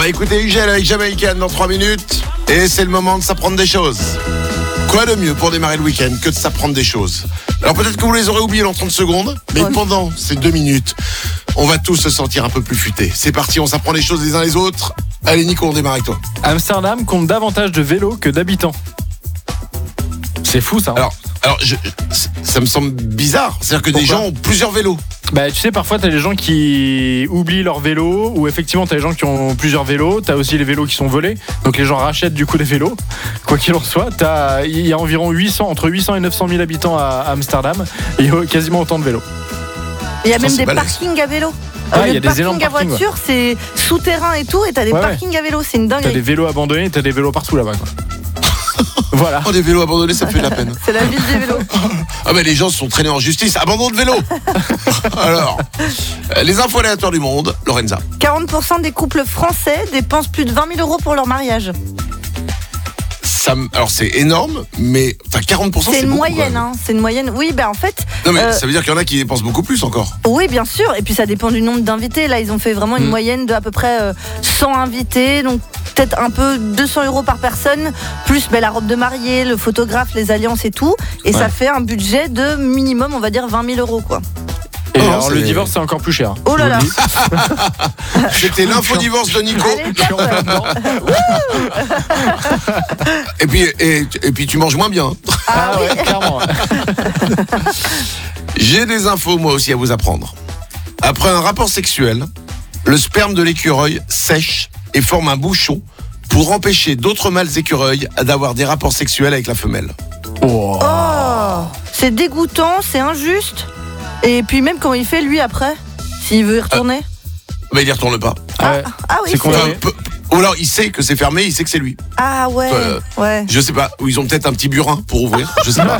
va écouter Ugel avec Jamaïcaine dans 3 minutes. Et c'est le moment de s'apprendre des choses. Quoi de mieux pour démarrer le week-end que de s'apprendre des choses? Alors peut-être que vous les aurez oubliés dans 30 secondes, mais pendant ces 2 minutes, on va tous se sentir un peu plus futés. C'est parti, on s'apprend les choses les uns les autres. Allez Nico, on démarre avec toi. Amsterdam compte davantage de vélos que d'habitants. C'est fou ça. Alors ça me semble bizarre. C'est-à-dire que des gens ont plusieurs vélos. Bah tu sais, parfois t'as des gens qui oublient leur vélo, ou effectivement t'as des gens qui ont plusieurs vélos, t'as aussi les vélos qui sont volés, donc les gens rachètent du coup des vélos. Quoi qu'il en soit, il y a environ entre 800 et 900 000 habitants à Amsterdam, et il y a quasiment autant de vélos. Il y a même des parkings à vélo. Il y a des énormes parkings à voiture, c'est souterrain et tout, et t'as des parkings à vélo, c'est une dinguerie. T'as des vélos abandonnés, t'as des vélos partout là-bas quoi. Voilà. Oh, des vélos abandonnés, ça fait de la peine. C'est la ville des vélos. Ah mais les gens se sont traînés en justice. Abandon de vélo. Alors, les infos aléatoires du monde, Lorenza. 40% des couples français dépensent plus de 20 000 euros pour leur mariage. Alors c'est énorme, mais 40% c'est une beaucoup, moyenne, hein. C'est une moyenne. Oui, ben en fait. Non mais ça veut dire qu'il y en a qui dépensent beaucoup plus encore. Oui, bien sûr. Et puis ça dépend du nombre d'invités. Là, ils ont fait vraiment une moyenne de à peu près 100 invités, donc peut-être un peu 200 euros par personne, plus la robe de mariée, le photographe, les alliances et tout. Et ça fait un budget de minimum, on va dire 20 000 euros, quoi. Et alors le divorce c'est encore plus cher. Oh là là. C'était l'info-divorce de Nico. Et puis tu manges moins bien. Ah oui, clairement. J'ai des infos moi aussi à vous apprendre. Après un rapport sexuel, le sperme de l'écureuil sèche et forme un bouchon pour empêcher d'autres mâles écureuils d'avoir des rapports sexuels avec la femelle. Oh, c'est dégoûtant, c'est injuste. Et puis même comment il fait lui après, s'il veut y retourner. Il y retourne pas. Ah oui, c'est condamné. Ou alors il sait que c'est fermé, il sait que c'est lui. Ah ouais. Je sais pas, ou ils ont peut-être un petit burin pour ouvrir. Je sais pas.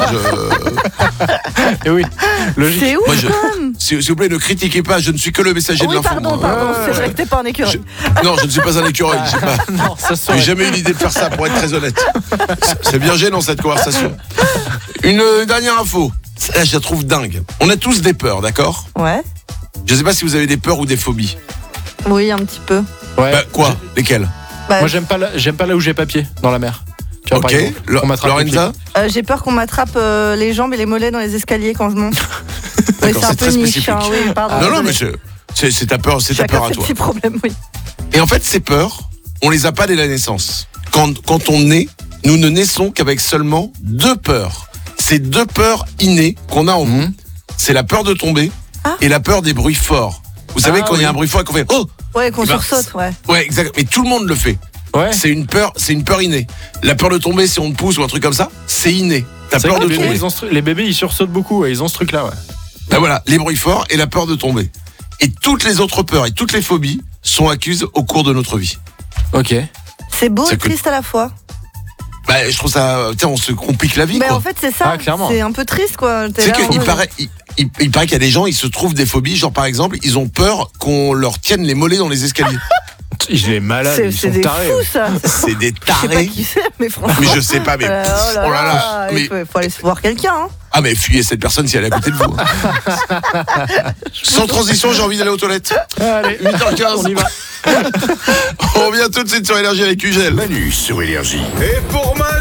Et oui, logique. C'est ouf quand même. S'il vous plaît, ne critiquez pas, je ne suis que le messager de l'info. Pardon, c'est vrai que t'es pas un écureuil. Non, je ne suis pas un écureuil. Non, ça j'ai jamais eu l'idée de faire ça, pour être très honnête. C'est bien gênant cette conversation. Une dernière info. Là, je la trouve dingue. On a tous des peurs, d'accord? Ouais. Je sais pas si vous avez des peurs ou des phobies. Oui, un petit peu. Ouais. Quoi? Lesquelles? Moi, j'aime pas là où j'ai papier, dans la mer. Tu vois, ok. Lorenza? J'ai peur qu'on m'attrape les jambes et les mollets dans les escaliers quand je monte. D'accord, c'est un peu très niche. spécifique. Oui, pardon. Non, mais c'est ta peur, c'est ta peur à toi. Petit problème, oui. Et en fait, ces peurs, on les a pas dès la naissance. Quand on naît, nous ne naissons qu'avec seulement 2 peurs. C'est 2 peurs innées qu'on a en nous. C'est la peur de tomber et la peur des bruits forts. Vous savez, quand il y a un bruit fort et qu'on fait oh. Ouais, qu'on sursaute, ouais. Ouais, exact. Mais tout le monde le fait. Ouais. C'est une peur innée. La peur de tomber si on te pousse ou un truc comme ça, c'est inné. T'as peur de tomber. Les bébés, ils sursautent beaucoup, ils ont ce truc-là, ouais. Ben voilà, les bruits forts et la peur de tomber. Et toutes les autres peurs et toutes les phobies sont acquises au cours de notre vie. Ok. C'est beau et triste à la fois. Je trouve ça, on se complique la vie, quoi. En fait, c'est ça. Clairement. C'est un peu triste, quoi. Tu sais qu'il paraît qu'il y a des gens, ils se trouvent des phobies, genre par exemple, ils ont peur qu'on leur tienne les mollets dans les escaliers. Il est malade, ils sont tarés. C'est des fous, ça. C'est des tarés. Je sais pas qui c'est, mais franchement. Mais je sais pas, mais oh là là. Mais Il faut aller voir quelqu'un, hein. Ah mais fuyez cette personne si elle est à côté de vous. Sans transition, j'ai envie d'aller aux toilettes. Allez, 8h15, on y va. On revient tout de suite sur Énergie avec Ugel. Manu sur Énergie. Et pour Manu